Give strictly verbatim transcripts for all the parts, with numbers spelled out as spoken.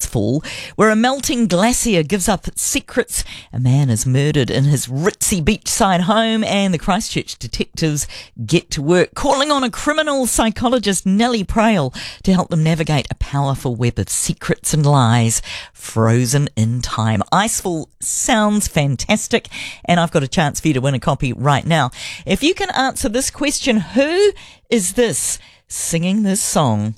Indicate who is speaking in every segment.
Speaker 1: Icefall, where a melting glacier gives up its secrets. A man is murdered in his ritzy beachside home, and the Christchurch detectives get to work, calling on a criminal psychologist, Nellie Prail, to help them navigate a powerful web of secrets and lies frozen in time. Icefall sounds fantastic, and I've got a chance for you to win a copy right now. If you can answer this question, who is this singing this song?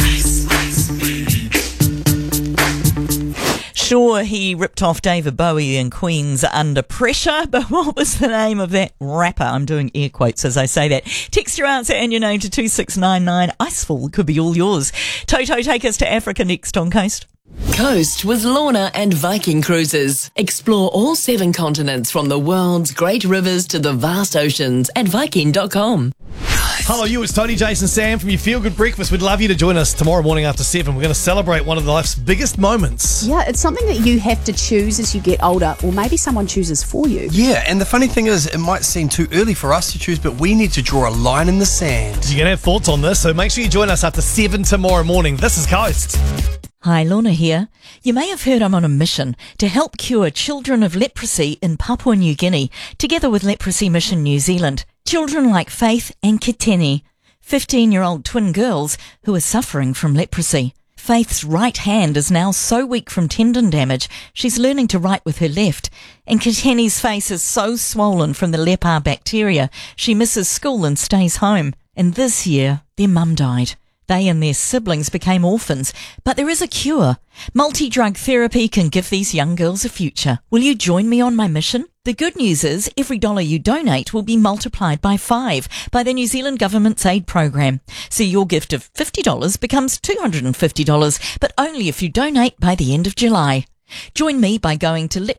Speaker 1: Sure, he ripped off David Bowie and Queen's Under Pressure, but what was the name of that rapper? I'm doing air quotes as I say that. Text your answer and your name to two six nine nine. Icefall could be all yours. Toto, take us to Africa next on Coast.
Speaker 2: Coast with Lorna and Viking Cruises. Explore all seven continents from the world's great rivers to the vast oceans at viking dot com.
Speaker 3: Hello, you. It's Tony, Jason, Sam from your Feel Good Breakfast. We'd love you to join us tomorrow morning after seven. We're going to celebrate one of life's biggest moments.
Speaker 4: Yeah, it's something that you have to choose as you get older, or maybe someone chooses for you.
Speaker 5: Yeah, and the funny thing is, it might seem too early for us to choose, but we need to draw a line in the sand.
Speaker 3: You're going to have thoughts on this, so make sure you join us after seven tomorrow morning. This is Coast.
Speaker 1: Hi, Lorna here. You may have heard I'm on a mission to help cure children of leprosy in Papua New Guinea, together with Leprosy Mission New Zealand. Children like Faith and Kiteni, fifteen-year-old twin girls who are suffering from leprosy. Faith's right hand is now so weak from tendon damage, she's learning to write with her left. And Kiteni's face is so swollen from the Lepar bacteria, she misses school and stays home. And this year, their mum died. They and their siblings became orphans, but there is a cure. Multi-drug therapy can give these young girls a future. Will you join me on my mission? The good news is every dollar you donate will be multiplied by five by the New Zealand Government's aid program. So your gift of fifty dollars becomes two hundred fifty dollars, but only if you donate by the end of July. Join me by going to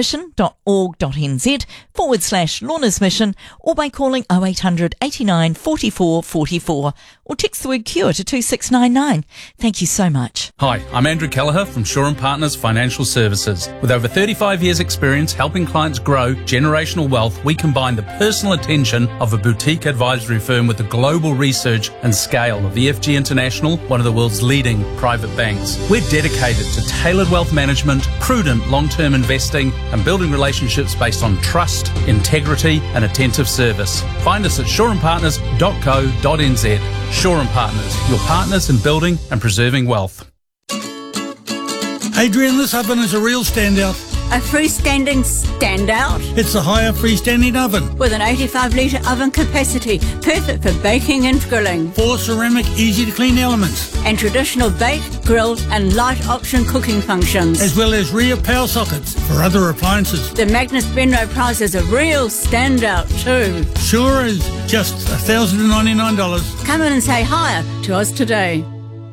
Speaker 1: leprosymission.org.nz forward slash Lorna's Mission, or by calling oh eight hundred, eighty-nine, forty-four, forty-four, or text the word cure to two six nine nine. Thank you so much.
Speaker 6: Hi, I'm Andrew Kelleher from Shaw and Partners Financial Services. With over thirty-five years experience helping clients grow generational wealth, we combine the personal attention of a boutique advisory firm with the global research and scale of E F G International, one of the world's leading private banks. We're dedicated to tailored wealth management, prudent long-term investing, and building relationships based on trust, integrity, and attentive service. Find us at shaw and partners dot co dot n z. Shaw and Partners, your partners in building and preserving wealth.
Speaker 7: Adrian, this oven is a real standout.
Speaker 8: A freestanding standout?
Speaker 7: It's a higher freestanding oven.
Speaker 8: With an eighty-five litre oven capacity, perfect for baking and grilling.
Speaker 7: Four ceramic, easy-to-clean elements.
Speaker 8: And traditional bake, grill and light option cooking functions.
Speaker 7: As well as rear power sockets for other appliances.
Speaker 8: The Magnus Benro prize is a real standout too.
Speaker 7: Sure is. Just one thousand ninety-nine dollars.
Speaker 8: Come in and say hi to us today.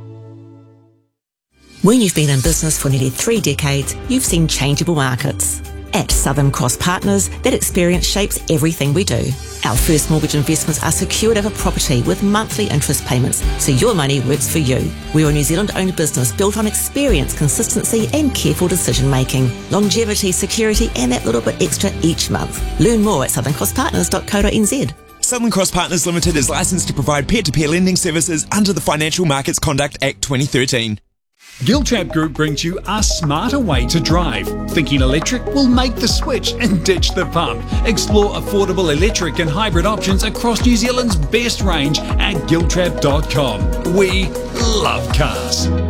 Speaker 9: When you've been in business for nearly three decades, you've seen changeable markets. At Southern Cross Partners, that experience shapes everything we do. Our first mortgage investments are secured over property with monthly interest payments, so your money works for you. We're a New Zealand-owned business built on experience, consistency and careful decision-making. Longevity, security and that little bit extra each month. Learn more at southern cross partners dot co dot n z.
Speaker 10: Southern Cross Partners Limited is licensed to provide peer-to-peer lending services under the Financial Markets Conduct Act twenty thirteen.
Speaker 11: Giltrap Group brings you a smarter way to drive. Thinking electric? Will make the switch and ditch the pump. Explore affordable electric and hybrid options across New Zealand's best range at giltrap dot com. We love cars.